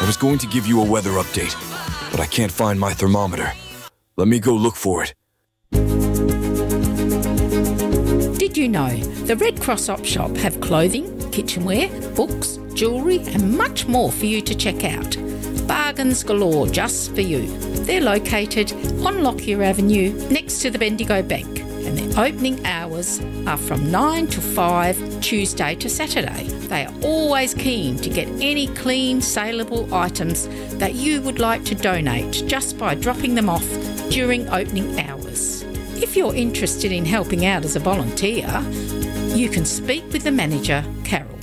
I was going to give you a weather update, but I can't find my thermometer. Let me go look for it. Did you know the Red Cross Op Shop have clothing, kitchenware, books, jewellery and much more for you to check out? Bargains galore just for you. They're located on Lockyer Avenue next to the Bendigo Bank, and their opening hours are from 9 to 5 Tuesday to Saturday. They are always keen to get any clean, saleable items that you would like to donate just by dropping them off during opening hours. If you're interested in helping out as a volunteer, you can speak with the manager, Carol.